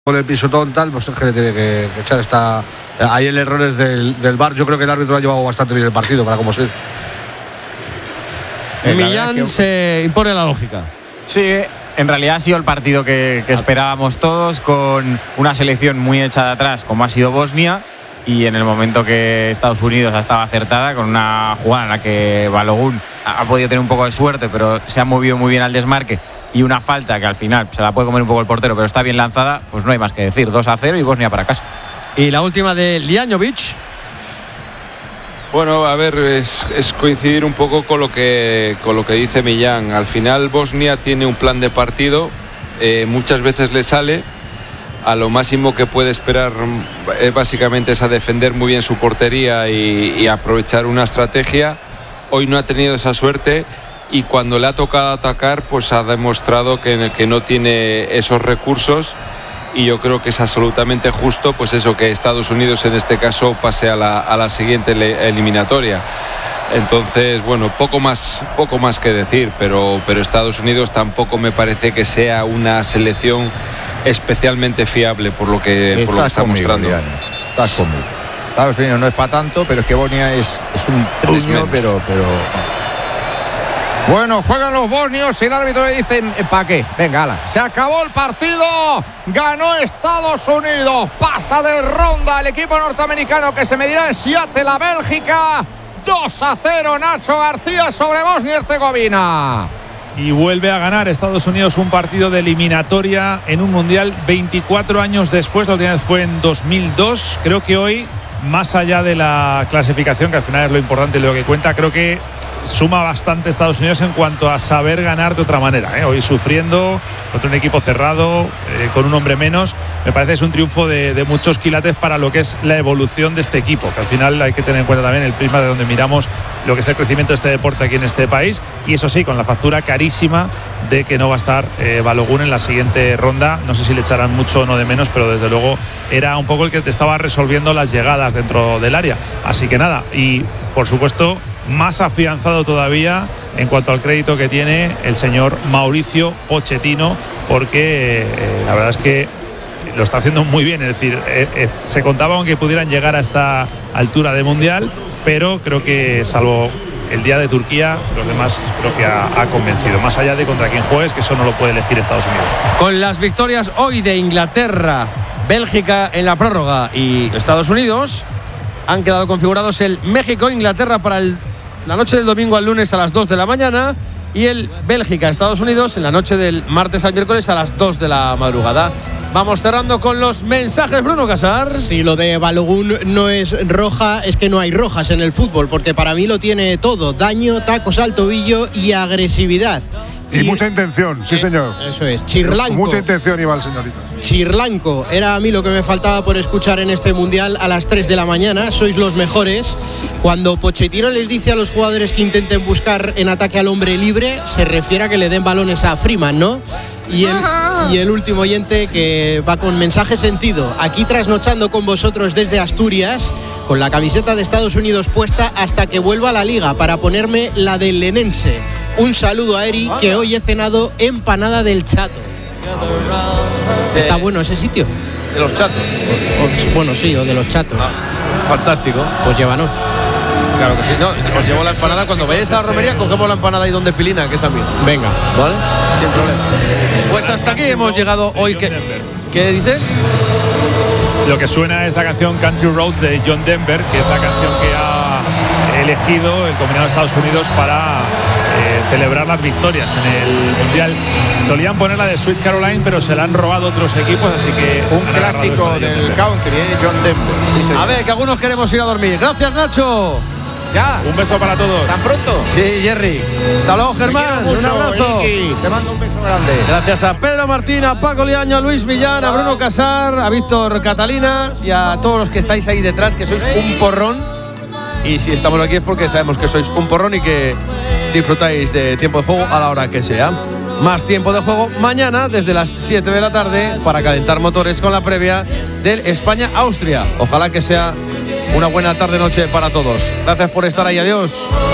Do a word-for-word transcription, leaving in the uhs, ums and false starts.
con el pisotón tal, pues es que le tiene que, que echar esta. Ahí el error es del, del V A R. Yo creo que el árbitro ha llevado bastante bien el partido para como se. Eh, Millán que... se impone la lógica. Sí, en realidad ha sido el partido que, que esperábamos todos, con una selección muy hecha de atrás, como ha sido Bosnia, y en el momento que Estados Unidos ha estado acertada, con una jugada en la que Balogun ha podido tener un poco de suerte, pero se ha movido muy bien al desmarque, y una falta que al final se la puede comer un poco el portero, pero está bien lanzada, pues no hay más que decir. dos a cero y Bosnia para casa. Y la última de Lijanovic. Bueno, a ver, es, es coincidir un poco con lo que con lo que dice Millán. Al final Bosnia tiene un plan de partido, eh, muchas veces le sale. A lo máximo que puede esperar eh, básicamente es a defender muy bien su portería y, y aprovechar una estrategia. Hoy no ha tenido esa suerte y cuando le ha tocado atacar, pues ha demostrado que, que no tiene esos recursos. Y yo creo que es absolutamente justo, pues eso, que Estados Unidos en este caso pase a la, a la siguiente eliminatoria. Entonces, bueno, poco más, poco más que decir, pero, pero Estados Unidos tampoco me parece que sea una selección especialmente fiable por lo que, por lo que está conmigo, mostrando. Liano. Estás conmigo. Estados Unidos no es para tanto, pero es que Bosnia es, es un truño, pero, pero... Bueno, juegan los bosnios y el árbitro le dice, ¿para qué? Venga, ala. Se acabó el partido. Ganó Estados Unidos. Pasa de ronda el equipo norteamericano que se medirá en Seattle a Bélgica. dos a cero Nacho García sobre Bosnia y Herzegovina. Y vuelve a ganar Estados Unidos un partido de eliminatoria en un mundial veinticuatro años después. La última vez fue en dos mil dos. Creo que hoy, más allá de la clasificación, que al final es lo importante y lo que cuenta, creo que suma bastante Estados Unidos en cuanto a saber ganar de otra manera, ¿eh? Hoy sufriendo contra un equipo cerrado, eh, con un hombre menos. Me parece que es un triunfo de, de muchos quilates para lo que es la evolución de este equipo, que al final hay que tener en cuenta también el prisma de donde miramos lo que es el crecimiento de este deporte aquí en este país, y eso sí, con la factura carísima de que no va a estar eh, Balogun en la siguiente ronda. No sé si le echarán mucho o no de menos, pero desde luego era un poco el que te estaba resolviendo las llegadas dentro del área. Así que nada, y por supuesto más afianzado todavía en cuanto al crédito que tiene el señor Mauricio Pochettino, porque eh, la verdad es que lo está haciendo muy bien. Es decir, eh, eh, se contaba con que pudieran llegar a esta altura de mundial, pero creo que salvo el día de Turquía, los demás creo que ha, ha convencido, más allá de contra quién juegues, que eso no lo puede elegir Estados Unidos. Con las victorias hoy de Inglaterra, Bélgica en la prórroga y Estados Unidos, han quedado configurados el México-Inglaterra para el la noche del domingo al lunes a las dos de la mañana y el Bélgica-Estados Unidos en la noche del martes al miércoles a las dos de la madrugada. Vamos cerrando con los mensajes, Bruno Casar. Si lo de Balogun no es roja, es que no hay rojas en el fútbol, porque para mí lo tiene todo: daño, tacos al tobillo y agresividad. Y Chir... mucha intención, sí, señor. Eh, eso es, Chirlanco. Mucha intención iba el señorito. Chirlanco, era a mí lo que me faltaba por escuchar en este mundial a las tres de la mañana. Sois los mejores. Cuando Pochettino les dice a los jugadores que intenten buscar en ataque al hombre libre, se refiere a que le den balones a Freeman, ¿no? Y el, y el último oyente que va con mensaje sentido, aquí trasnochando con vosotros desde Asturias, con la camiseta de Estados Unidos puesta hasta que vuelva a la liga para ponerme la del Lenense. Un saludo a Eri, que hoy he cenado empanada del Chato. ¿Está bueno ese sitio? De los chatos. O, bueno, sí, o de los chatos. Ah, fantástico. Pues llévanos. Claro que sí, no, os llevo la empanada. Cuando vayáis a la romería, cogemos la empanada ahí donde Pilina, que es a mí. Venga. ¿Vale? Sin problema. Pues hasta aquí hemos llegado hoy. ¿Qué, ¿Qué dices? Lo que suena es la canción Country Roads de John Denver, que es la canción que ha elegido el combinado de Estados Unidos para eh, celebrar las victorias en el Mundial. Solían ponerla de Sweet Caroline, pero se la han robado otros equipos, así que... Un clásico del country, ¿eh? John Denver. Sí, sí. A ver, que algunos queremos ir a dormir. Gracias, Nacho. Ya. Un beso para todos. ¿Tan pronto? Sí, Jerry. Hasta luego, Germán. Mucho, un abrazo. Enrique. Te mando un beso grande. Gracias a Pedro Martín, a Paco Liaño, a Luis Millán, a Bruno Casar, a Víctor Catalina y a todos los que estáis ahí detrás, que sois un porrón. Y si estamos aquí es porque sabemos que sois un porrón y que disfrutáis de tiempo de juego a la hora que sea. Más tiempo de juego mañana desde las siete de la tarde para calentar motores con la previa del España-Austria. Ojalá que sea una buena tarde-noche para todos. Gracias por estar ahí. Adiós.